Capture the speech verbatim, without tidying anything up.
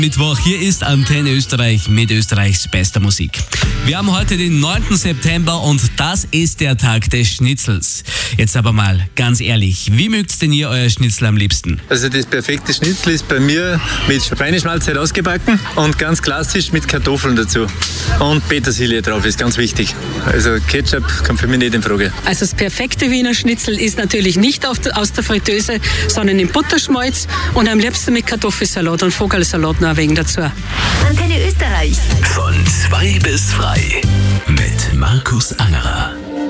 Mittwoch, hier ist Antenne Österreich mit Österreichs bester Musik. Wir haben heute den neunten September und das ist der Tag des Schnitzels. Jetzt aber mal ganz ehrlich, wie mögt denn ihr euer Schnitzel am liebsten? Also das perfekte Schnitzel ist bei mir mit Schweineschmalz herausgebacken und ganz klassisch mit Kartoffeln dazu. Und Petersilie drauf ist ganz wichtig. Also Ketchup kommt für mich nicht in Frage. Also das perfekte Wiener Schnitzel ist natürlich nicht aus der Fritteuse, sondern in Butterschmalz und am liebsten mit Kartoffelsalat und Vogelsalat noch ein wenig dazu. Antenne Österreich. Von zwei bis frei mit Markus Angerer.